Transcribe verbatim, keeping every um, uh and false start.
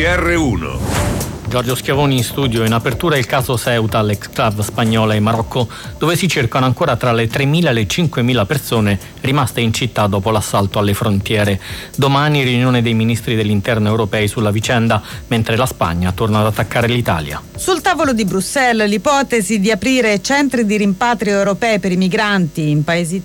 R uno. Giorgio Schiavoni in studio. In apertura il caso Ceuta, l'exclave spagnola in Marocco, dove si cercano ancora tra le tremila e le cinquemila persone rimaste in città dopo l'assalto alle frontiere. Domani riunione dei ministri dell'interno europei sulla vicenda, mentre la Spagna torna ad attaccare l'Italia. Sul tavolo di Bruxelles l'ipotesi di aprire centri di rimpatrio europei per i migranti in paesi